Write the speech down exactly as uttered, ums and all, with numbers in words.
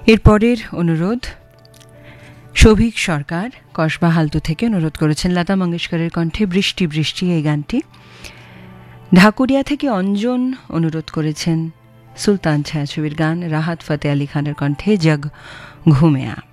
এরপরের অনুরোধ শোভিক সরকার কসবা হালতু থেকে অনুরোধ করেছেন লতা মঙ্গেশকরের কণ্ঠে বৃষ্টি বৃষ্টি এই গানটি। ঢাকুরিয়া থেকে অঞ্জন অনুরোধ করেছেন সুলতান ছায়াছবির গান, রাহাত ফতে আলী খানের কণ্ঠে জগ ঘুমেয়া।